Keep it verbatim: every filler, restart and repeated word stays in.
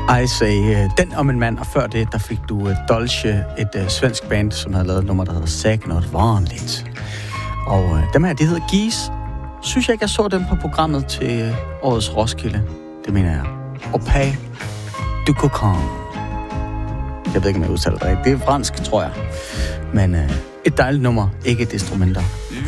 I say, uh, den om en mand, og før det, der fik du uh, Dolce, et uh, svensk band, som havde lavet et nummer, der hedder Sag Not Vanligt. Og uh, dem her, de hedder Geese. Synes jeg ikke, jeg så dem på programmet til uh, årets Roskilde. Det mener jeg. Opay du Cocon. Jeg ved ikke, om jeg udtaler det rigtigt. Det er fransk, tror jeg. Men uh, et dejligt nummer, ikke desto mindre.